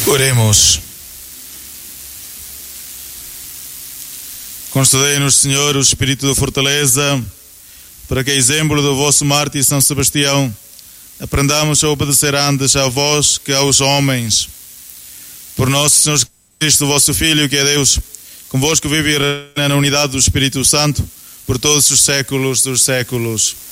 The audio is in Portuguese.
Oremos. Concedei-nos, Senhor, o espírito da fortaleza, para que, a exemplo do vosso mártir São Sebastião, aprendamos a obedecer antes a vós que aos homens. Por nosso Senhor Cristo, vosso Filho, que é Deus, convosco vive e reina na unidade do Espírito Santo, por todos os séculos dos séculos.